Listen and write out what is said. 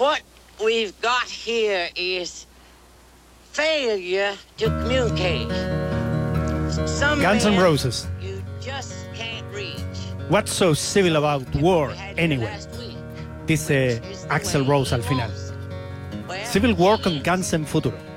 What we've got here is failure to communicate. Guns N' Roses. You just can't reach. What's so civil about war anyway? Dice Axl Rose al final. Civil War con Guns en futuro.